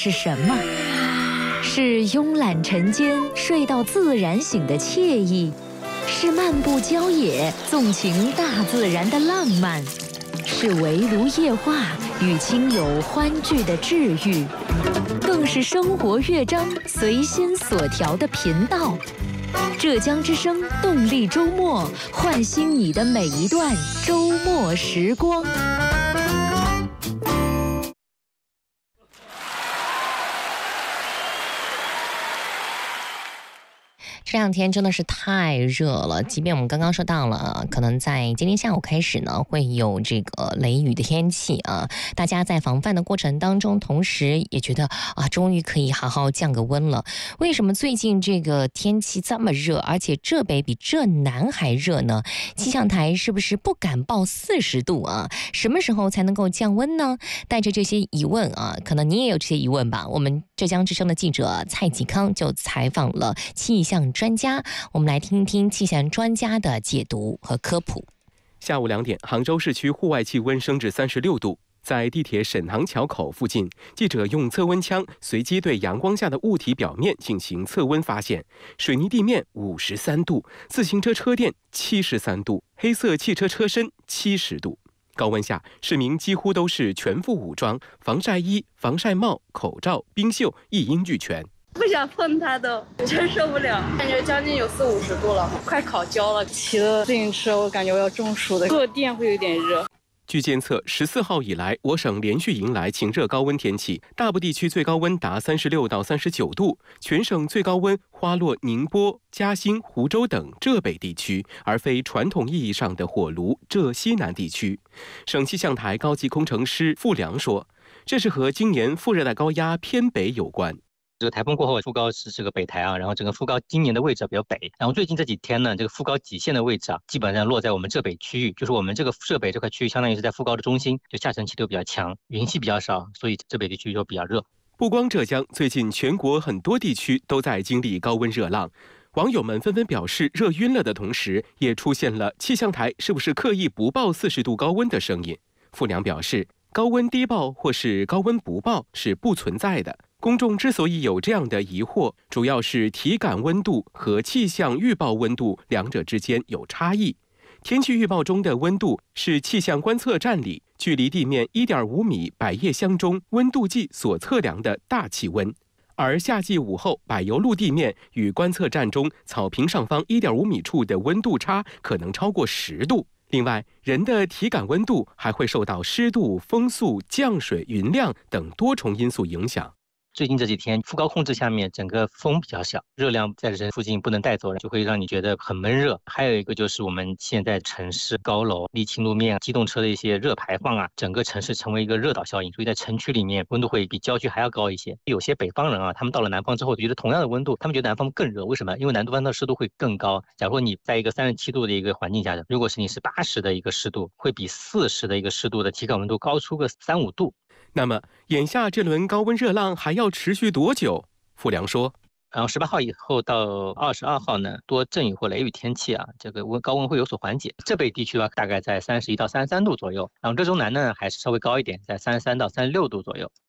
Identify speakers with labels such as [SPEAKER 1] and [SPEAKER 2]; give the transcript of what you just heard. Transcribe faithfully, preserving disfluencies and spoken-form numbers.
[SPEAKER 1] 是什么？是慵懒晨间睡到自然醒的惬意，是漫步郊野纵情大自然的浪漫，是围炉夜话与亲友欢聚的治愈，更是生活乐章随心所调的频道。浙江之声动力周末，唤醒你的每一段周末时光。
[SPEAKER 2] 这两天真的是太热了，即便我们刚刚说到了，可能在今天下午开始呢，会有这个雷雨的天气啊。大家在防范的过程当中，同时也觉得啊，终于可以好好降个温了。为什么最近这个天气这么热，而且浙北比浙南还热呢？气象台是不是不敢报四十度啊？什么时候才能够降温呢？带着这些疑问啊，可能你也有这些疑问吧。我们浙江之声的记者蔡启康就采访了气象专家，我们来听听气象专家的解读和科普。
[SPEAKER 3] 下午两点，杭州市区户外气温升至三十六度。在地铁沈塘桥口附近，记者用测温枪随机对阳光下的物体表面进行测温，发现水泥地面五十三度，自行车车垫七十三度，黑色汽车车身七十度。高温下，市民几乎都是全副武装，防晒衣、防晒帽、口罩、冰袖一应俱全。
[SPEAKER 4] 不想碰它都，真受不了，感觉将近有四五十度了，快烤焦了。骑了自行车，我感觉我要中暑的，坐垫会有点热。
[SPEAKER 3] 据监测，十四号以来，我省连续迎来晴热高温天气，大部地区最高温达三十六到三十九度，全省最高温花落宁波、嘉兴、湖州等浙北地区，而非传统意义上的火炉浙西南地区。省气象台高级工程师傅良说，这是和今年副热带高压偏北有关。
[SPEAKER 5] 这个台风过后，副高是这个北台啊，然后整个副高今年的位置比较北，然后最近这几天呢，这个副高极限的位置啊，基本上落在我们浙北区域，就是我们这个浙北这块区域，相当于是在副高的中心，就下沉气流比较强，云系比较少，所以浙北地区就比较热。
[SPEAKER 3] 不光浙江，最近全国很多地区都在经历高温热浪，网友们纷纷表示热晕了的同时，也出现了气象台是不是刻意不报四十度高温的声音。傅良表示，高温低报或是高温不报是不存在的。公众之所以有这样的疑惑，主要是体感温度和气象预报温度两者之间有差异。天气预报中的温度是气象观测站里距离地面 一点五米百叶箱中温度计所测量的大气温，而夏季午后柏油路地面与观测站中草坪上方 一点五米处的温度差可能超过十度。另外，人的体感温度还会受到湿度、风速、降水、云量等多重因素影响。
[SPEAKER 5] 最近这几天副高控制下面，整个风比较小，热量在人附近不能带走，就会让你觉得很闷热。还有一个就是我们现在城市高楼、沥青路面、机动车的一些热排放啊，整个城市成为一个热岛效应，所以在城区里面温度会比郊区还要高一些。有些北方人啊，他们到了南方之后觉得同样的温度，他们觉得南方更热，为什么？因为南方的湿度会更高。假如说你在一个三十七度的一个环境下，如果是你是八十的一个湿度，会比四十的一个湿度的体感温度高出个三五度。
[SPEAKER 3] 那么，眼下这轮高温热浪还要持续多久？傅良说，
[SPEAKER 5] 然后十八号以后到二十二号呢，多阵雨或雷雨天气啊，这个温高温会有所缓解。浙北地区吧，大概在三十一到三十三度左右，然后浙中南呢还是稍微高一点，在三十三到三十六度左右。